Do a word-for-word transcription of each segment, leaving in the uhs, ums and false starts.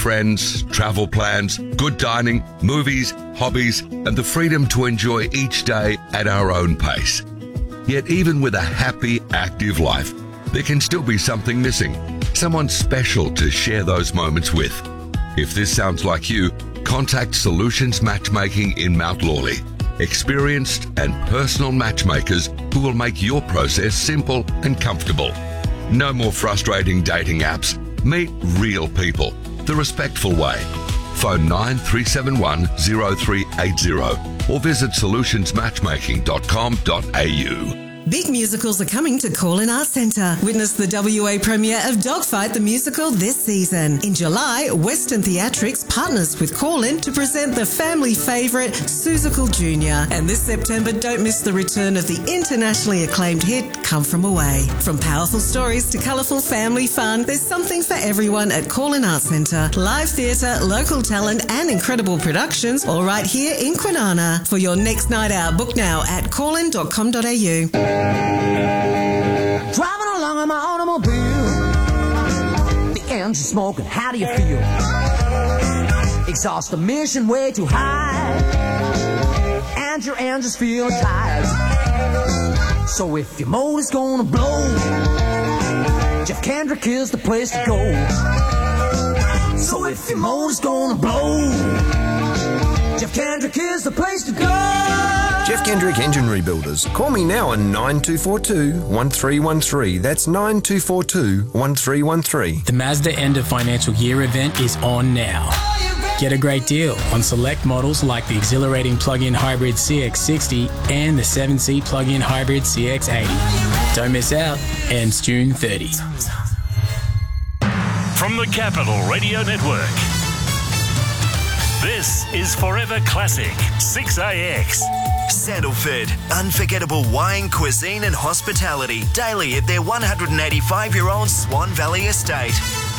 Friends, travel plans, good dining, movies, hobbies, and the freedom to enjoy each day at our own pace. Yet even with a happy, active life, there can still be something missing, someone special to share those moments with. If this sounds like you, contact Solutions Matchmaking in Mount Lawley. Experienced and personal matchmakers who will make your process simple and comfortable. No more frustrating dating apps. Meet real people the respectful way. Phone nine three seven one zero three eight zero or visit solutions matchmaking dot com dot a u. Big musicals are coming to Call-In Arts Centre. Witness the W A premiere of Dogfight the Musical this season. In July, Western Theatrics partners with Call-In to present the family favourite Seussical Junior And this September, don't miss the return of the internationally acclaimed hit Come From Away. From powerful stories to colourful family fun, there's something for everyone at Call-In Arts Centre. Live theatre, local talent and incredible productions, all right here in Kwinana. For your next night out, book now at call in dot com dot a u. Driving along in my automobile, the engine smoking, how do you feel? Exhaust emission way too high, and your engine's feeling tired. So if your motor's gonna blow, Jeff Kendrick is the place to go. So if your motor's gonna blow, Jeff Kendrick is the place to go. Jeff Kendrick Engine Rebuilders. Call me now on nine two four two, one three one three. That's nine two four two, one three one three. The Mazda End of Financial Year event is on now. Get a great deal on select models like the exhilarating plug-in hybrid C X sixty and the seven seat plug-in hybrid C X eighty. Don't miss out. Ends June thirtieth. From the Capital Radio Network, this is Forever Classic six A X. Sandalford, unforgettable wine, cuisine and hospitality daily at their one hundred eighty-five-year-old Swan Valley estate.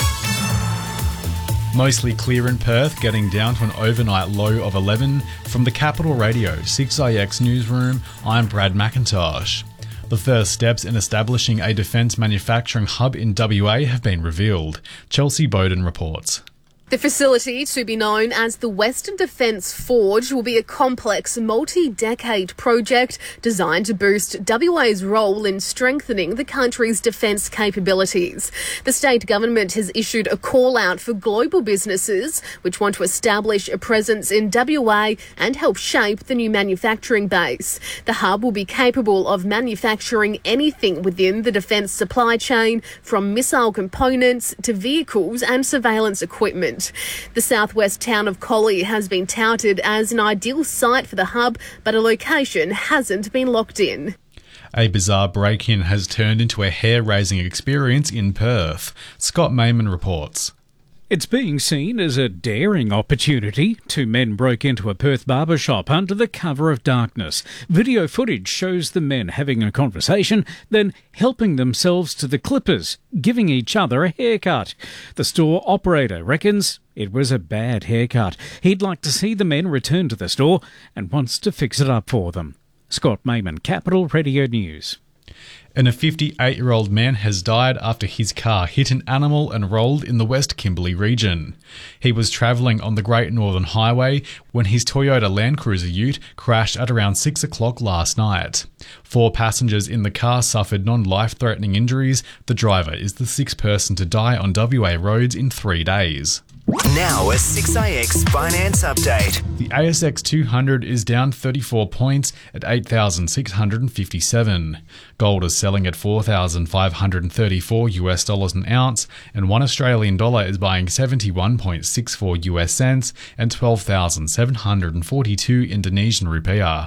Mostly clear in Perth, getting down to an overnight low of eleven. From the Capital Radio six A X newsroom, I'm Brad McIntosh. The first steps in establishing a defence manufacturing hub in W A have been revealed. Chelsea Bowden reports. The facility, to be known as the Western Defence Forge, will be a complex, multi-decade project designed to boost W A's role in strengthening the country's defence capabilities. The state government has issued a call-out for global businesses which want to establish a presence in W A and help shape the new manufacturing base. The hub will be capable of manufacturing anything within the defence supply chain, from missile components to vehicles and surveillance equipment. The southwest town of Collie has been touted as an ideal site for the hub, but a location hasn't been locked in. A bizarre break-in has turned into a hair-raising experience in Perth. Scott Mayman reports. It's being seen as a daring opportunity. Two men broke into a Perth barber shop under the cover of darkness. Video footage shows the men having a conversation, then helping themselves to the clippers, giving each other a haircut. The store operator reckons it was a bad haircut. He'd like to see the men return to the store and wants to fix it up for them. Scott Mayman, Capital Radio News. And a fifty-eight-year-old man has died after his car hit an animal and rolled in the West Kimberley region. He was travelling on the Great Northern Highway when his Toyota Land Cruiser ute crashed at around six o'clock last night. Four passengers in the car suffered non-life-threatening injuries. The driver is the sixth person to die on W A roads in three days. Now a six A X finance update. The A S X two hundred is down thirty-four points at eight thousand six hundred fifty-seven. Gold is selling at four thousand five hundred thirty-four US dollars an ounce, and one Australian dollar is buying seventy-one point six four US cents and twelve thousand seven hundred forty-two Indonesian rupiah.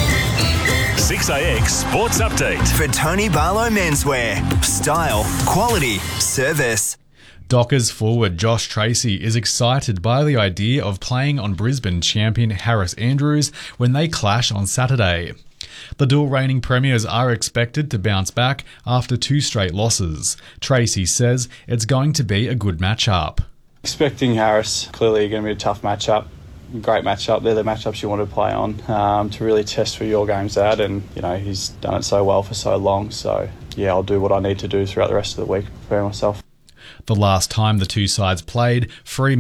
six A X Sports Update. For Tony Barlow Menswear. Style, quality, service. Dockers forward Josh Tracy is excited by the idea of playing on Brisbane champion Harris Andrews when they clash on Saturday. The dual reigning premiers are expected to bounce back after two straight losses. Tracy says it's going to be a good matchup. Expecting Harris, clearly going to be a tough matchup. Great matchup. They're the matchups you want to play on um, to really test where your game's at, and you know he's done it so well for so long. So yeah, I'll do what I need to do throughout the rest of the week to prepare myself. The last time the two sides played, Free